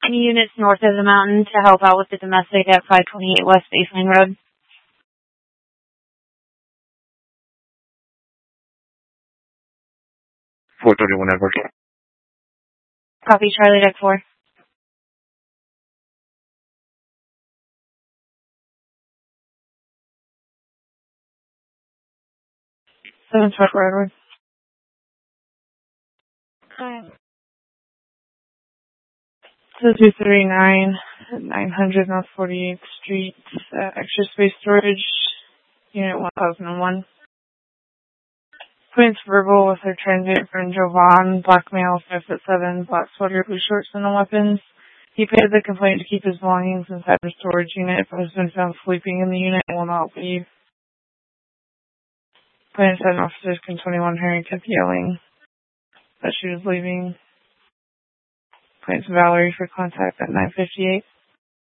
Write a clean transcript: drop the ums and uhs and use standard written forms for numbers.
Any units north of the mountain to help out with the domestic at 528 West Baseline Road? .431 Edward. Copy, Charlie Deck 4. 724 Edward. So 239 at 900 North 48th Street, extra space storage, unit 1001. Points verbal with her transient friend Jovan, black male, 5'7", black sweater, blue shorts, and no weapons. He paid the complaint to keep his belongings inside the storage unit, but has been found sleeping in the unit and will not leave. Complainant said officers can 21 her and kept yelling that she was leaving. Complainant Valerie for contact at 958.